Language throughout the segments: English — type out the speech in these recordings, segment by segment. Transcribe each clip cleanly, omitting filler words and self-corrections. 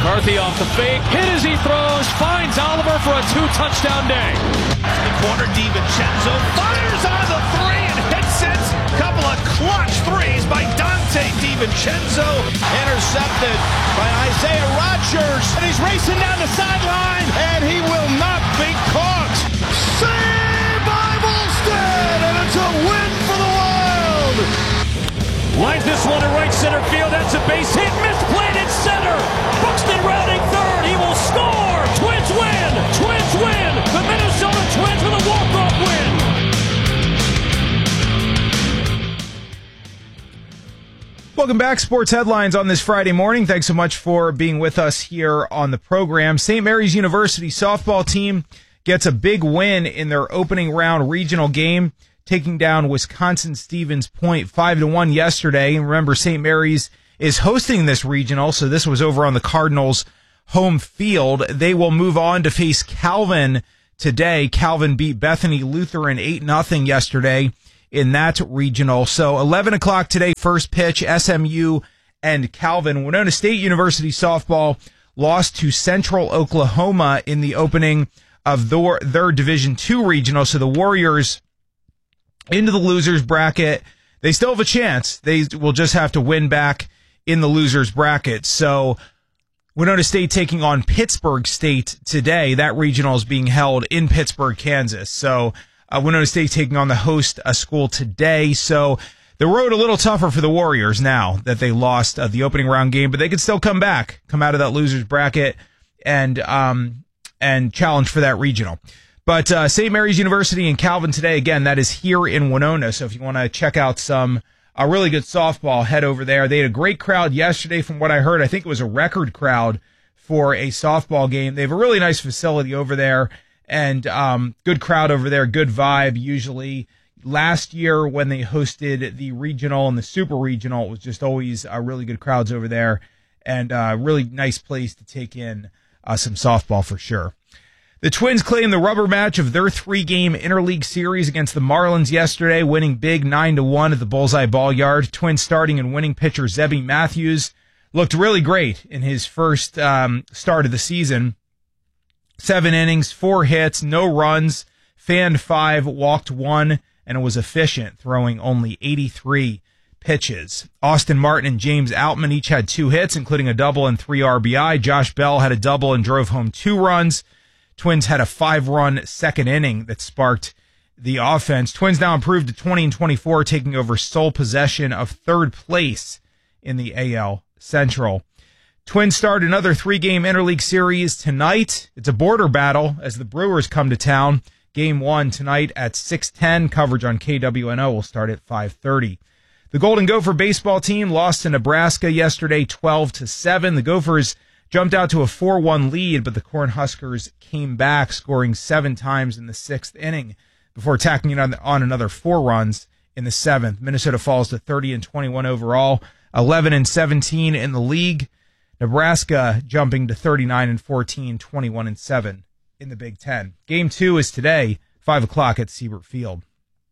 McCarthy off the fake, hit as he throws, finds Oliver for a 2-touchdown day. The corner, DiVincenzo fires on the three and hits it. Couple of clutch threes by Dante DiVincenzo. Intercepted by Isaiah Rodgers. And he's racing down the sideline, and he will not be caught. Saved by Volstead, and it's a win for the Wild. Lines this one to right center field. That's a base hit. Misplayed in center. Buxton rounding third. He will score. Twins win. Twins win. The Minnesota Twins with a walk-off win. Welcome back. Sports Headlines on this Friday morning. Thanks so much for being with us here on the program. St. Mary's University softball team gets a big win in their opening round regional game, taking down Wisconsin-Stevens Point 5-1 yesterday. And remember, St. Mary's is hosting this regional, so this was over on the Cardinals' home field. They will move on to face Calvin today. Calvin beat Bethany Lutheran 8-0 yesterday in that regional. So 11 o'clock today, first pitch, SMU and Calvin. Winona State University softball lost to Central Oklahoma in the opening of their Division II regional. So the Warriors into the losers bracket. They still have a chance. They will just have to win back in the losers bracket. So Winona State taking on Pittsburgh State today. That regional is being held in Pittsburgh, Kansas. So Winona State taking on the host school today. So the road a little tougher for the Warriors now that they lost the opening round game, but they could still come back, come out of that losers bracket and challenge for that regional. But St. Mary's University and Calvin today, again, that is here in Winona. So if you want to check out some really good softball, head over there. They had a great crowd yesterday from what I heard. I think it was a record crowd for a softball game. They have a really nice facility over there and good crowd over there, good vibe usually. Last year when they hosted the regional and the super regional, it was just always really good crowds over there and a really nice place to take in some softball for sure. The Twins claimed the rubber match of their 3-game interleague series against the Marlins yesterday, winning big 9-1 at the Bullseye Ball Yard. Twins starting and winning pitcher Zebby Matthews looked really great in his first start of the season. 7 innings, 4 hits, no runs, fanned 5, walked 1, and was efficient, throwing only 83 pitches. Austin Martin and James Outman each had 2 hits, including a double and 3 RBI. Josh Bell had a double and drove home 2 runs. Twins had a 5-run second inning that sparked the offense. Twins now improved to 20-24, taking over sole possession of third place in the AL Central. Twins start another 3-game interleague series tonight. It's a border battle as the Brewers come to town. Game 1 tonight at 6:10. Coverage on KWNO will start at 5:30. The Golden Gopher baseball team lost to Nebraska yesterday 12-7. The Gophers jumped out to a 4-1 lead, but the Cornhuskers came back, scoring 7 times in the 6th inning before tacking on another 4 runs in the 7th. Minnesota falls to 30-21 overall, 11-17 in the league. Nebraska jumping to 39-14, 21-7 in the Big Ten. Game 2 is today, 5 o'clock at Siebert Field.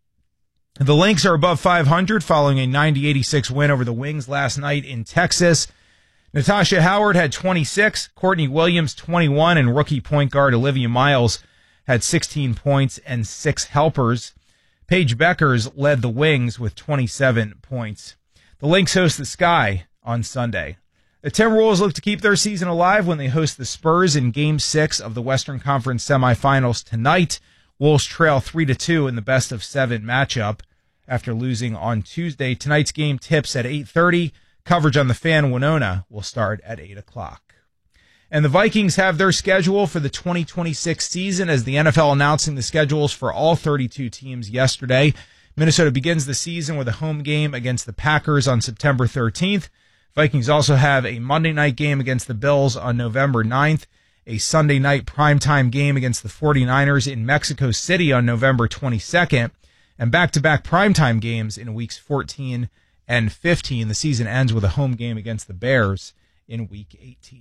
The Lynx are above 500 following a 90-86 win over the Wings last night in Texas. Natasha Howard had 26, Courtney Williams 21, and rookie point guard Olivia Miles had 16 points and 6 helpers. Paige Beckers led the Wings with 27 points. The Lynx host the Sky on Sunday. The Timberwolves look to keep their season alive when they host the Spurs in Game 6 of the Western Conference semifinals tonight. Wolves trail 3-2 in the best-of-7 matchup after losing on Tuesday. Tonight's game tips at 8:30. Coverage on the Fan Winona will start at 8 o'clock. And the Vikings have their schedule for the 2026 season as the NFL announcing the schedules for all 32 teams yesterday. Minnesota begins the season with a home game against the Packers on September 13th. Vikings also have a Monday night game against the Bills on November 9th, a Sunday night primetime game against the 49ers in Mexico City on November 22nd, and back-to-back primetime games in weeks 14 and 15. The season ends with a home game against the Bears in week 18.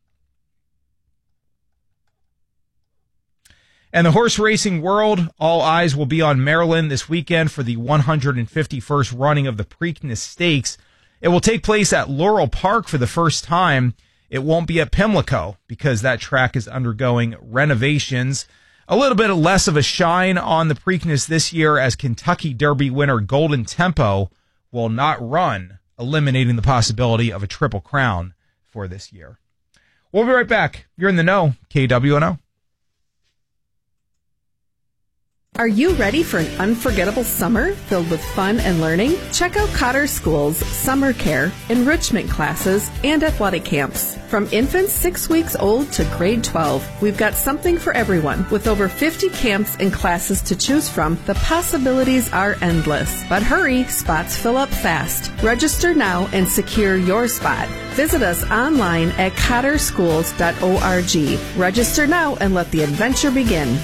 And the horse racing world, all eyes will be on Maryland this weekend for the 151st running of the Preakness Stakes. It will take place at Laurel Park for the first time. It won't be at Pimlico because that track is undergoing renovations. A little bit less of a shine on the Preakness this year as Kentucky Derby winner Golden Tempo will not run, eliminating the possibility of a Triple Crown for this year. We'll be right back. You're in the know, KWNO. Are you ready for an unforgettable summer filled with fun and learning? Check out Cotter School's summer care, enrichment classes, and athletic camps. From infants 6 weeks old to grade 12, we've got something for everyone. With over 50 camps and classes to choose from, the possibilities are endless. But hurry, spots fill up fast. Register now and secure your spot. Visit us online at cotterschools.org. Register now and let the adventure begin.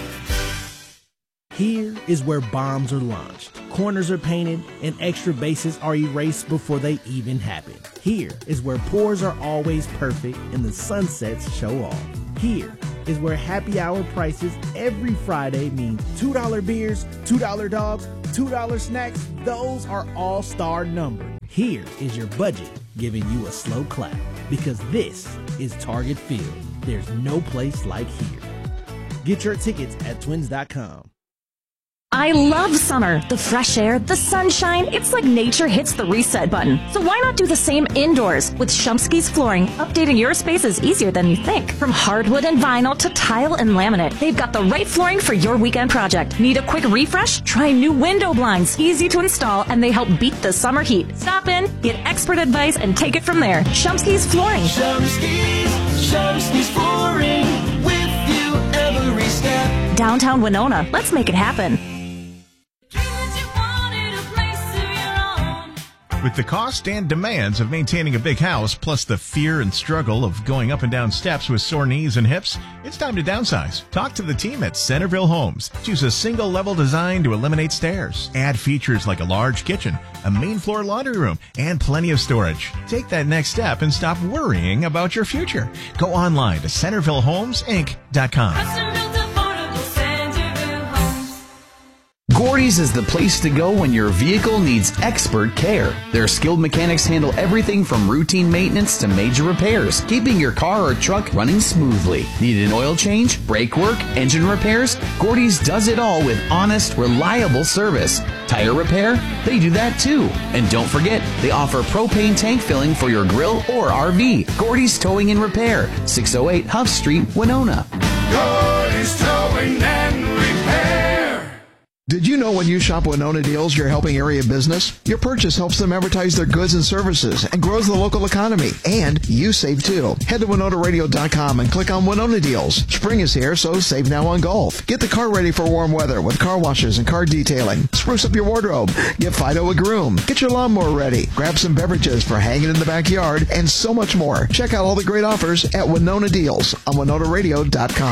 Here is where bombs are launched, corners are painted, and extra bases are erased before they even happen. Here is where pours are always perfect and the sunsets show off. Here is where happy hour prices every Friday mean $2 beers, $2 dogs, $2 snacks. Those are all-star numbers. Here is your budget giving you a slow clap because this is Target Field. There's no place like here. Get your tickets at twins.com. I love summer. The fresh air, the sunshine. It's like nature hits the reset button. So why not do the same indoors? With Shumsky's Flooring, updating your space is easier than you think. From hardwood and vinyl to tile and laminate, they've got the right flooring for your weekend project. Need a quick refresh? Try new window blinds. Easy to install, and they help beat the summer heat. Stop in, get expert advice, and take it from there. Shumsky's Flooring. Shumsky's Flooring. With you every step. Downtown Winona. Let's make it happen. With the cost and demands of maintaining a big house, plus the fear and struggle of going up and down steps with sore knees and hips, it's time to downsize. Talk to the team at Centerville Homes. Choose a single-level design to eliminate stairs. Add features like a large kitchen, a main floor laundry room, and plenty of storage. Take that next step and stop worrying about your future. Go online to CentervilleHomesInc.com. Gordy's is the place to go when your vehicle needs expert care. Their skilled mechanics handle everything from routine maintenance to major repairs, keeping your car or truck running smoothly. Need an oil change, brake work, engine repairs? Gordy's does it all with honest, reliable service. Tire repair? They do that too. And don't forget, they offer propane tank filling for your grill or RV. Gordy's Towing and Repair, 608 Huff Street, Winona. Gordy's Towing and Repair. Did you know when you shop Winona Deals, you're helping area business? Your purchase helps them advertise their goods and services and grows the local economy. And you save too. Head to WinonaRadio.com and click on Winona Deals. Spring is here, so save now on golf. Get the car ready for warm weather with car washes and car detailing. Spruce up your wardrobe. Get Fido a groom. Get your lawnmower ready. Grab some beverages for hanging in the backyard and so much more. Check out all the great offers at Winona Deals on WinonaRadio.com.